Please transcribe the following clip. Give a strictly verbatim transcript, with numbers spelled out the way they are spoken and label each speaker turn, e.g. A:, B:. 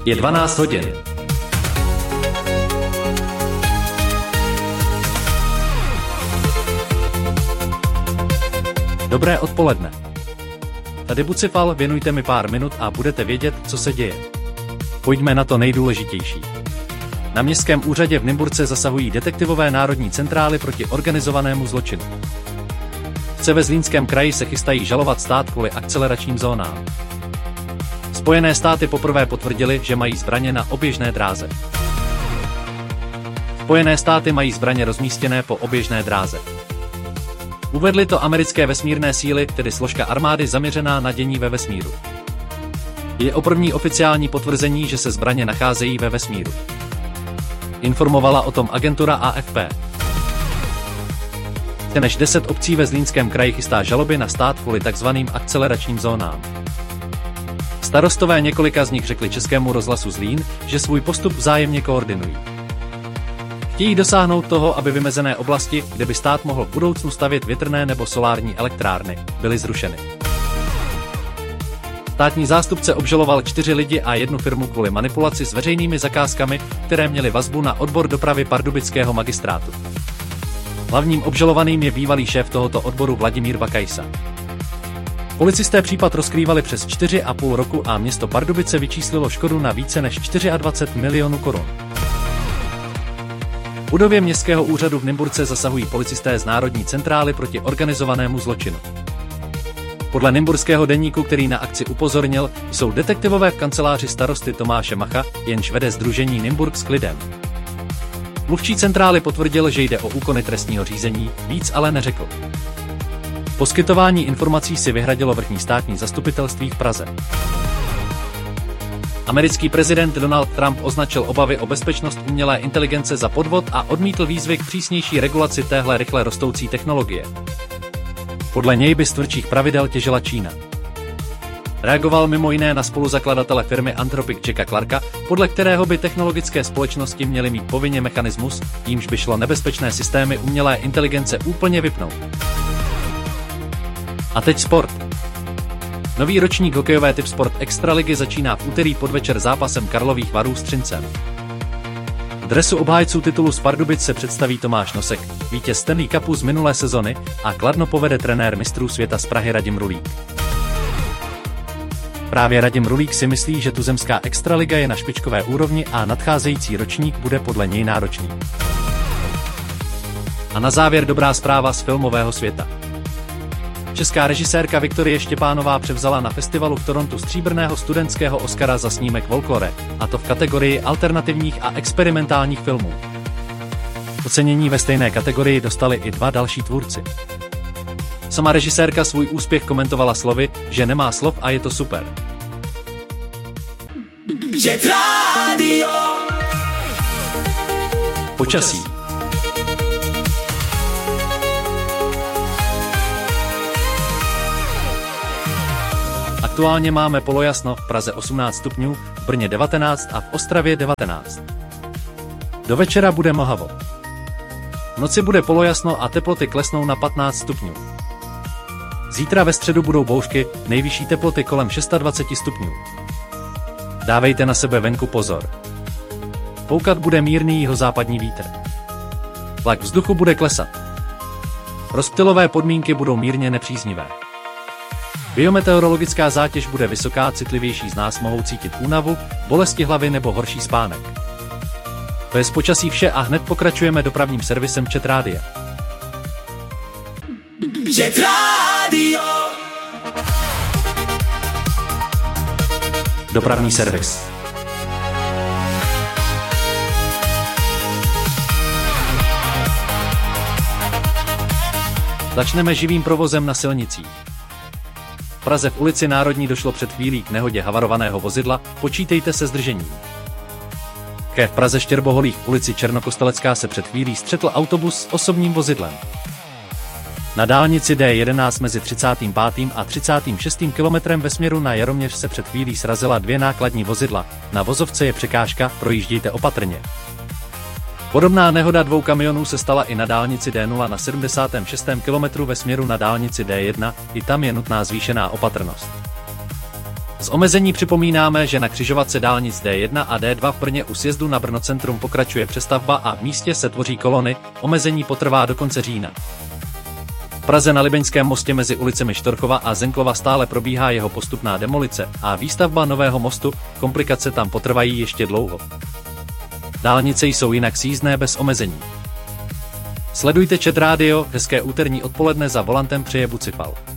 A: Je dvanáct hodin. Dobré odpoledne. Tady Bucifal, věnujte mi pár minut a budete vědět, co se děje. Pojďme na to nejdůležitější. Na městském úřadě v Nymburce zasahují detektivové národní centrály proti organizovanému zločinu. Ve Zlínském kraji se chystají žalovat stát kvůli akceleračním zónám. Spojené státy poprvé potvrdily, že mají zbraně na oběžné dráze. Spojené státy mají zbraně rozmístěné po oběžné dráze. Uvedly to americké vesmírné síly, tedy složka armády zaměřená na dění ve vesmíru. Je o první oficiální potvrzení, že se zbraně nacházejí ve vesmíru. Informovala o tom agentura A F P. Více než deset obcí ve Zlínském kraji chystá žaloby na stát kvůli takzvaným akceleračním zónám. Starostové několika z nich řekli Českému rozhlasu Zlín, že svůj postup vzájemně koordinují. Chtějí dosáhnout toho, aby vymezené oblasti, kde by stát mohl v budoucnu stavět větrné nebo solární elektrárny, byly zrušeny. Státní zástupce obžaloval čtyři lidi a jednu firmu kvůli manipulaci s veřejnými zakázkami, které měly vazbu na odbor dopravy pardubického magistrátu. Hlavním obžalovaným je bývalý šéf tohoto odboru Vladimír Bakajsa. Policisté případ rozkrývali přes čtyři a půl roku a město Pardubice vyčíslilo škodu na více než dvacet čtyři milionů korun. V budově městského úřadu v Nymburce zasahují policisté z Národní centrály proti organizovanému zločinu. Podle nymburského deníku, který na akci upozornil, jsou detektivové v kanceláři starosty Tomáše Macha, jenž vede sdružení Nymburk s klidem. Mluvčí centrály potvrdil, že jde o úkony trestního řízení, víc ale neřekl. Poskytování informací si vyhradilo vrchní státní zastupitelství v Praze. Americký prezident Donald Trump označil obavy o bezpečnost umělé inteligence za podvod a odmítl výzvy k přísnější regulaci téhle rychle rostoucí technologie. Podle něj by z tvrdších pravidel těžila Čína. Reagoval mimo jiné na spoluzakladatele firmy Anthropic Jacka Clarka, podle kterého by technologické společnosti měly mít povinně mechanismus, jímž by šlo nebezpečné systémy umělé inteligence úplně vypnout. A teď sport. Nový ročník hokejové Tipsport Extraligy začíná v úterý podvečer zápasem Karlových Varů s Třincem. V dresu obhájců titulu z Pardubic se představí Tomáš Nosek, vítěz Stanley Cupu z minulé sezony, a Kladno povede trenér mistrů světa z Prahy Radim Rulík. Právě Radim Rulík si myslí, že tuzemská extraliga je na špičkové úrovni a nadcházející ročník bude podle něj náročný. A na závěr dobrá zpráva z filmového světa. Česká režisérka Viktorie Štěpánová převzala na festivalu v Torontu stříbrného studentského Oscara za snímek Folklore, a to v kategorii alternativních a experimentálních filmů. Ocenění ve stejné kategorii dostali i dva další tvůrci. Sama režisérka svůj úspěch komentovala slovy, že nemá slov a je to super. Počasí. Aktuálně máme polojasno, v Praze osmnáct stupňů, v Brně devatenáct a v Ostravě devatenáct. Do večera bude mlhavo. V noci bude polojasno a teploty klesnou na patnáct stupňů. Zítra ve středu budou bouřky, nejvyšší teploty kolem dvacet šest stupňů. Dávejte na sebe venku pozor. Foukat bude mírný jihozápadní vítr. Tlak vzduchu bude klesat. Rozptylové podmínky budou mírně nepříznivé. Biometeorologická zátěž bude vysoká, citlivější z nás mohou cítit únavu, bolesti hlavy nebo horší spánek. To je z počasí vše a hned pokračujeme dopravním servisem Čet Rádia. Čet Rádio. Dopravní servis. Začneme živým provozem na silnicích. V Praze v ulici Národní došlo před chvílí k nehodě havarovaného vozidla, počítejte se zdržením. Ke v Praze Štěrboholích v ulici Černokostelecká se před chvílí střetl autobus s osobním vozidlem. Na dálnici D jedenáct mezi třicátým pátým a třicátým šestým kilometrem ve směru na Jaroměř se před chvílí srazila dvě nákladní vozidla, na vozovce je překážka, projíždějte opatrně. Podobná nehoda dvou kamionů se stala i na dálnici D nula na sedmdesátém šestém kilometru ve směru na dálnici D jedna, i tam je nutná zvýšená opatrnost. Z omezení připomínáme, že na křižovatce dálnic D jedna a D dva v Brně u sjezdu na Brno centrum pokračuje přestavba a v místě se tvoří kolony, omezení potrvá do konce října. V Praze na Libeňském mostě mezi ulicemi Štorchova a Zenklova stále probíhá jeho postupná demolice a výstavba nového mostu, komplikace tam potrvají ještě dlouho. Dálnice jsou jinak sjízdné bez omezení. Sledujte Chat Radio, hezké úterní odpoledne za volantem přeje Bucifal.